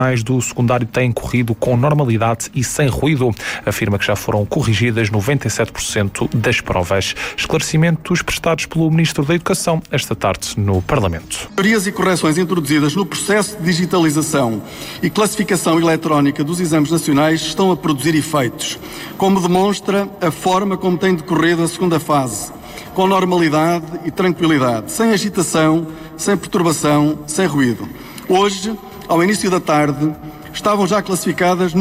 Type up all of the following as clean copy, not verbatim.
do secundário têm corrido com normalidade e sem ruído. Afirma que já foram corrigidas 97% das provas. Esclarecimentos prestados pelo Ministro da Educação esta tarde no Parlamento. Melhorias e correções introduzidas no processo de digitalização e classificação eletrónica dos exames nacionais estão a produzir efeitos, como demonstra a forma como tem decorrido a segunda fase, com normalidade e tranquilidade, sem agitação, sem perturbação, sem ruído. Hoje, ao início da tarde, estavam já classificadas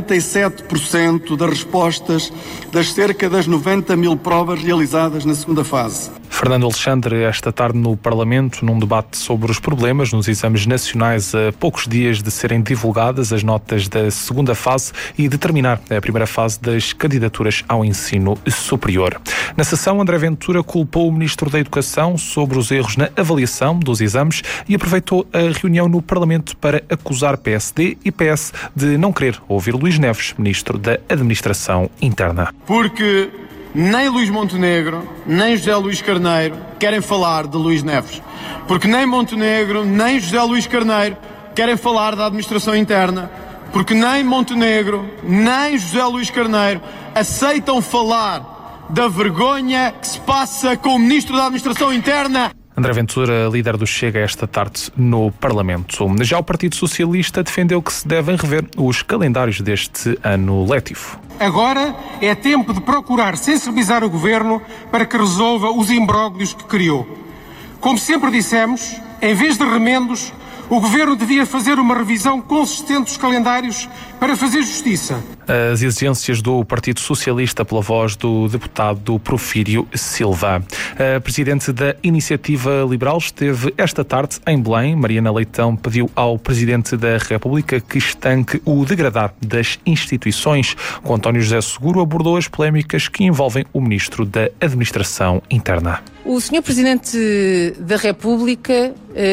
97% das respostas das cerca das 90 mil provas realizadas na segunda fase. Fernando Alexandre, esta tarde no Parlamento, num debate sobre os problemas nos exames nacionais a poucos dias de serem divulgadas as notas da segunda fase e de terminar a primeira fase das candidaturas ao ensino superior. Na sessão, André Ventura culpou o Ministro da Educação sobre os erros na avaliação dos exames e aproveitou a reunião no Parlamento para acusar PSD e PS de não querer ouvir Luís Neves, Ministro da Administração Interna. Porque nem Luís Montenegro, nem José Luís Carneiro querem falar de Luís Neves. Porque nem Montenegro, nem José Luís Carneiro querem falar da administração interna. Porque nem Montenegro, nem José Luís Carneiro aceitam falar da vergonha que se passa com o Ministro da Administração Interna. André Ventura, líder do Chega, esta tarde no Parlamento. Já o Partido Socialista defendeu que se devem rever os calendários deste ano letivo. Agora é tempo de procurar sensibilizar o Governo para que resolva os imbróglios que criou. Como sempre dissemos, em vez de remendos, o Governo devia fazer uma revisão consistente dos calendários para fazer justiça. As exigências do Partido Socialista pela voz do deputado Porfírio Silva. A presidente da Iniciativa Liberal esteve esta tarde em Belém. Mariana Leitão pediu ao Presidente da República que estanque o degradar das instituições. O António José Seguro abordou as polémicas que envolvem o Ministro da Administração Interna. O Sr. Presidente da República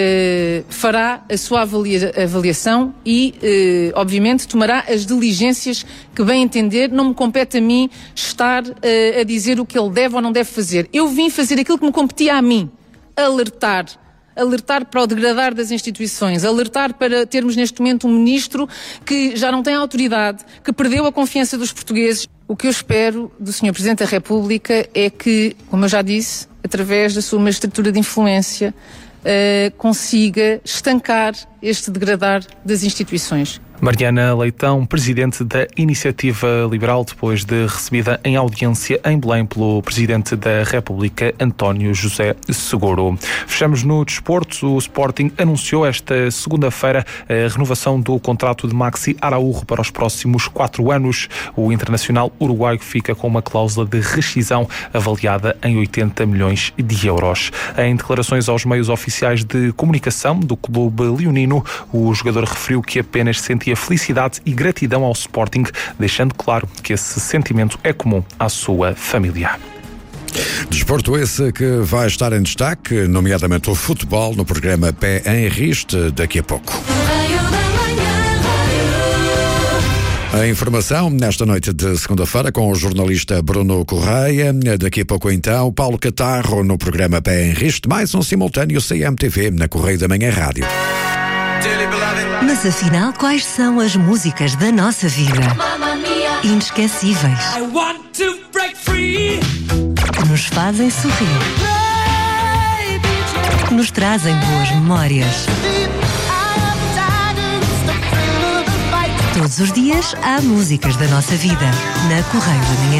fará a sua avaliação e, obviamente, tomará as diligências que bem entender. Não me compete a mim estar a dizer o que ele deve ou não deve fazer. Eu vim fazer aquilo que me competia a mim, alertar para o degradar das instituições, alertar para termos neste momento um ministro que já não tem autoridade, que perdeu a confiança dos portugueses. O que eu espero do Sr. Presidente da República é que, como eu já disse, através da sua magistratura de influência, consiga estancar este degradar das instituições. Mariana Leitão, presidente da Iniciativa Liberal, depois de recebida em audiência em Belém pelo Presidente da República, António José Seguro. Fechamos no desporto. O Sporting anunciou esta segunda-feira a renovação do contrato de Maxi Araújo para os próximos 4 anos. O internacional uruguaio fica com uma cláusula de rescisão avaliada em 80 milhões de euros. Em declarações aos meios oficiais de comunicação do clube leonino, o jogador referiu que apenas sentia felicidade e gratidão ao Sporting, deixando claro que esse sentimento é comum à sua família. Desporto esse que vai estar em destaque, nomeadamente o futebol, no programa Pé em Riste, daqui a pouco. A informação nesta noite de segunda-feira com o jornalista Bruno Correia. Daqui a pouco então, Paulo Catarro no programa Pé em Riste, mais um simultâneo CMTV na Correio da Manhã Rádio. Mas afinal, quais são as músicas da nossa vida? Inesquecíveis. Que nos fazem sorrir. Que nos trazem boas memórias. Todos os dias há músicas da nossa vida na Correio da Manhã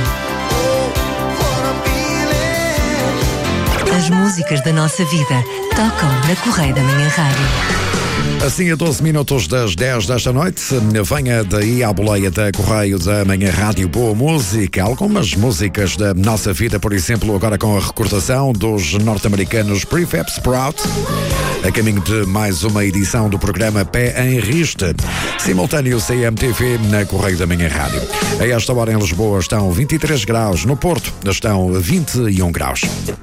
Rádio. As músicas da nossa vida tocam na Correio da Manhã Rádio. Assim, a 12 minutos das 10 desta noite, venha daí à boleia da Correio da Manhã Rádio boa música. Algumas músicas da nossa vida, por exemplo, agora com a recordação dos norte-americanos Prefab Sprout, a caminho de mais uma edição do programa Pé em Riste, simultâneo CMTV na Correio da Manhã Rádio. A esta hora em Lisboa estão 23 graus, no Porto estão 21 graus.